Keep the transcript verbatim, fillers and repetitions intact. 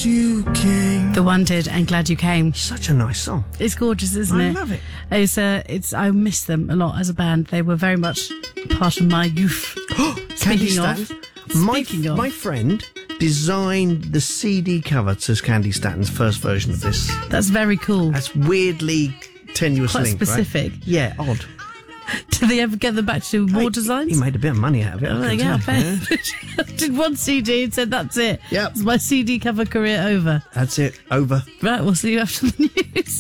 you came. The One did, and Glad You Came. Such a nice song. It's gorgeous, isn't I it? I love it. It's uh, it's. I miss them a lot as a band. They were very much part of my youth. Candy Speaking of, Statton. My, speaking of, my friend designed the C D cover to Candy Statton's first version of this. that's very cool. That's weirdly tenuous Quite link, specific. Right? Yeah, odd. Did they ever get them back to do more He- designs? He made a bit of money out of it. Oh, I can yeah, tell you. I bet. Did one C D and said that's it. Yep. It's my C D cover career over. That's it. Over. Right, we'll see you after the news.